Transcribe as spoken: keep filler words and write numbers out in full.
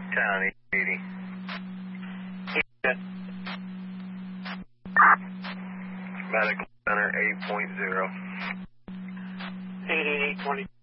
Town eighty. Medical Center eight point zero. eight eight eight twenty.